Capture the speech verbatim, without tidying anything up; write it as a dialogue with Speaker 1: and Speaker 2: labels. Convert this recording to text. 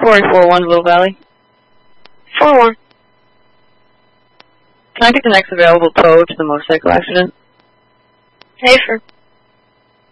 Speaker 1: four eight four one, Little Valley.
Speaker 2: four one.
Speaker 1: Can I get the next available tow to the motorcycle accident?
Speaker 2: Hafer.